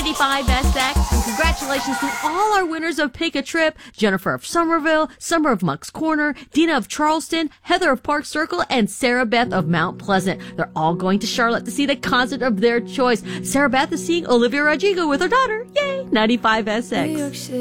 95SX. And congratulations to all our winners of Pick a Trip. Jennifer of Somerville, Summer of Moncks Corner, Dina of Charleston, Heather of Park Circle, and Sarah Beth of Mount Pleasant. They're all going to Charlotte to see the concert of their choice. Sarah Beth is seeing Olivia Rodrigo with her daughter. Yay! 95SX.